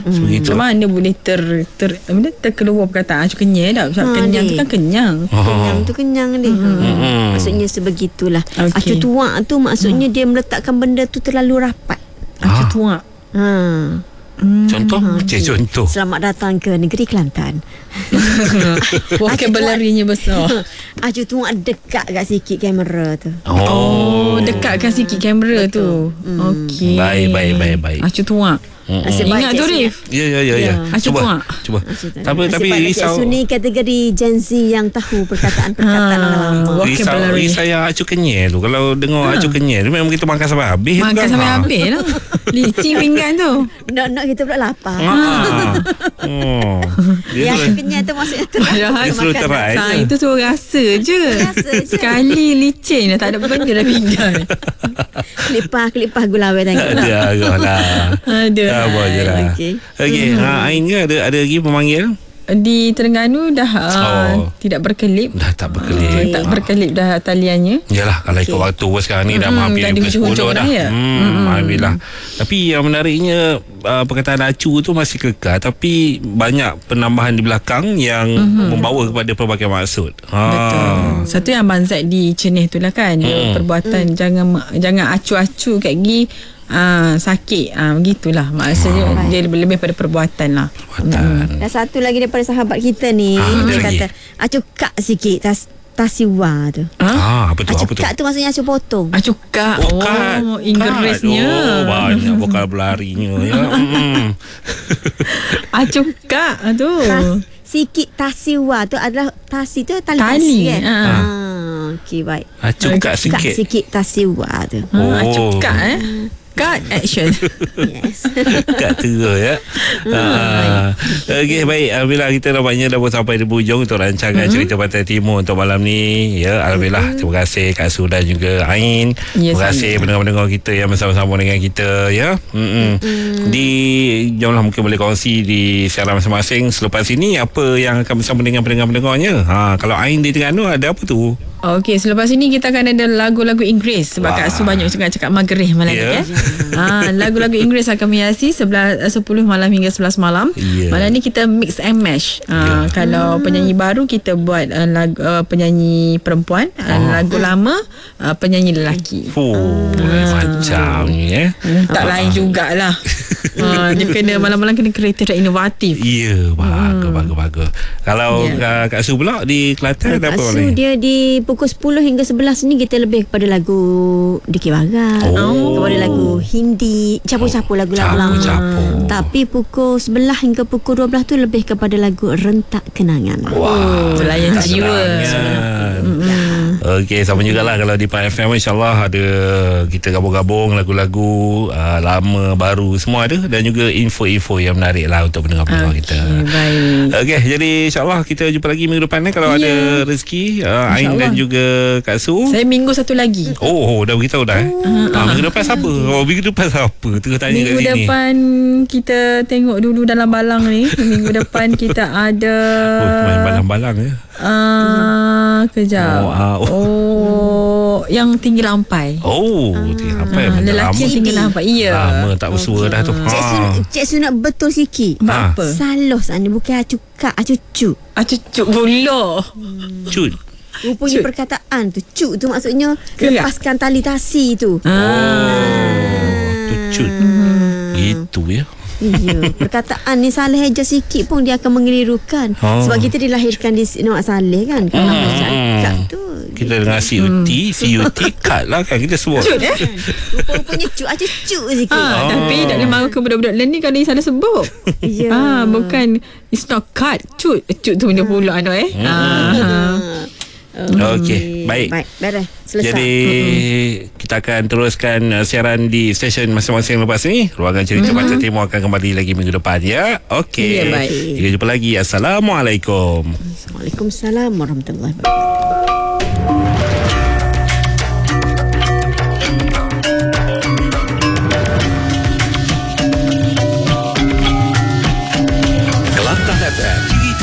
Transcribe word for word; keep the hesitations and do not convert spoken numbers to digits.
Begitu. Macam mana boleh ter, ter benda terkeluar perkataan acu kenyal dah. Sebab Ha, kenyang dek. tu kan kenyang. Kenyang tu kenyang dia. Hmm. Hmm. Maksudnya sebegitulah. Okey. Acu tuak tu maksudnya dia meletakkan benda tu terlalu rapat. Acu Ah. tuak. Ha. Contoh? Cik, contoh. Selamat datang ke negeri Kelantan. Vocabulary-nya besar. Acu tuak dekat kat sikit kamera tu. Oh, dekatkan sikit kamera tu. Okey. Baik, baik, baik, baik. Acu tuak. Nasib baik Ingat Cik tu, Su- Rif? Ya, ya, ya, ya. Acu Cuba. tuak. Cuba. Tapi Nasib tapi baik risau. Cik Su ni kategori Gen Z yang tahu perkataan-perkataan Ha. orang lama. Risau, vocabulary. risau yang acu kenyal tu. Kalau dengar acu kenyal tu memang kita makan sampai habis. Makan kan? sampai Ha. habis lah. Licin pinggan tu. Nak-nak kita pula lapar. Ha. Oh. Dia Yang tu kenyal tu maksudnya tu. Padahal dia suruh terai Sa, je. itu suruh rasa je. Rasa je. Sekali licin dah, tak ada benda dah pinggan. Kelipah-kelipah gula awet tengok. ada agak lah. Ada. Apa je lah. Okey. Okey, ha, Ain ke ada ada lagi pemanggil? Di Terengganu dah uh, Oh. tidak berkelip. Dah tak berkelip. Uh, tak berkelip dah taliannya. Yalah, kalau ikut waktu pun sekarang ni dah Mm-mm, hampir dah di pukul sepuluh hujung-hujung dah. dah, ya? Hmm, alhamdulillah. Tapi yang menariknya uh, perkataan acu tu masih kekal, tapi banyak penambahan di belakang yang mm-hmm. membawa kepada pelbagai maksud. Ha. Betul. Satu yang Abang Zaid di Cenih tu lah kan. Dia Hmm. perbuatan jangan jangan acu-acu kat gi ah, sakit. Ah, begitulah. Maksudnya Ah. dia lebih, lebih pada perbuatan lah. Perbuatan. Dan satu lagi daripada sahabat kita ni, Ah, ada dia lagi. kata acu kak sikit tas tasiwa tu. Ah, apa tu? Acu Apa tu? kak tu maksudnya acu potong. Acu kak. Oh, kad. Oh, Inggerisnya. Kad. Oh, banyak vocabulary-nya ya. Hmm. Acu kak tu. Tas, sikit tasiwa tu adalah tasi tu tali, Tali, tasi kan. ah. Ah, okey baik. Acu kat Kak sikit. sikit tasiwa tu. Ha, Oh. acu kak eh. Cut action. Yes. Kat terus ya. Ha. Okey, baik. Alhamdulillah kita nampaknya dah pun sampai di hujung untuk rancangan mm-hmm. cerita Pantai Timur untuk malam ni. Ya, alhamdulillah. Terima kasih Kak Su dan juga Ain. Ya, Terima kasih sama. pendengar-pendengar kita yang bersama-sama dengan kita ya. Mm-mm. Di jomlah mungkin boleh kongsi di siaran masing-masing selepas ini apa yang akan bersama dengan pendengar-pendengarnya. Ha, kalau Ain di Terengganu ada apa tu? Okey, selepas ini kita akan ada lagu-lagu Inggeris sebab Wah. Kak Su banyak cakap-cakap Maghrib malam Ya. ni kan. Ha, lagu-lagu Inggeris akan menghiasi sebelas, sepuluh malam hingga sebelas malam. Ya. Malam ni kita mix and match. Ha, Ya. kalau penyanyi baru kita buat uh, lagu uh, penyanyi perempuan, uh, lagu lama uh, penyanyi lelaki. Oh, macam ni eh. Tak lain jugalah. Ha, dia kena malam-malam kena kreatif dan inovatif. Ya, bagus, bagus, bagus. Kalau Ya. Kak, Kak Su pula di Kelantan ada apa So ni? dia di pukul sepuluh hingga sebelas ni kita lebih kepada lagu Dikir Barat, Oh. kepada lagu Hindi, campur-campur lagu-lagu lama. Campur-campur. Tapi pukul sebelas hingga pukul dua belas tu lebih kepada lagu Rentak Kenangan. Wah, Layan tak jiwa. serangan. Okey, sama jugalah kalau di Pan F M insyaAllah ada kita gabung-gabung lagu-lagu uh, lama, baru semua ada dan juga info-info yang menarik lah untuk pendengar-pendengar kita. Okey, baik. Okey, jadi insyaAllah kita jumpa lagi minggu depan eh, kalau Ya. ada rezeki uh, Ain InsyaAllah. dan juga Kak Su. Saya minggu satu lagi. Oh, oh, dah beritahu dah eh. Ah, minggu depan siapa? Oh, minggu depan siapa? Tengah tanya kat Minggu sini. depan kita tengok dulu dalam balang ni. Minggu depan kita ada Oh, main balang-balang ya. uh, kejap. Oh, ah, oh. oh, yang tinggi lampai. Oh, tinggal apa Ah, yang lelaki yang tinggi lampai. Iya. Lama tak bersua dah tu. Cik Su, Cik Su nak betul sikit. Sebab Ah. apa? Salos ni bukan acu kak, acu cuk. Ah, cucuk pula. Cut. Rupanya Cuk. perkataan tu cuk tu maksudnya Gerak. lepaskan tali tasi tu. Oh, tu cut. Gitu ya. Ya, perkataan ni salah eja sikit pun dia akan mengelirukan. Oh. Sebab kita dilahirkan di Nok Saleh kan. Kalau Hmm, macam hmm. kat tu. Kita dengar C U T, C U T cut lah kan kita sebut. Cut eh? Rupa-rupanya cuk aja cuk sikit. Ah, Oh. tapi tak boleh marah ke budak-budak lain ni kalau dia salah sebut. Ya. Ah, bukan it's not cut. Cut. Cut tu benda pula anak eh. Ah. Okey, baik. Baik, beres. Selesai. Jadi kita akan teruskan uh, siaran di stesen masing-masing lepas ni. Ruangan Cerita mm-hmm. Pantai Timur akan kembali lagi minggu depan ya. Okey. Ya, baik. Kita jumpa lagi. Assalamualaikum. Waalaikumsalam warahmatullahi wabarakatuh.